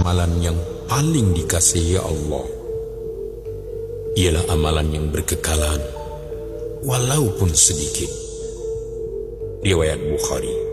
amalan yang paling dikasihi Allah ialah amalan yang berkekalan walaupun sedikit. Riwayat Bukhari.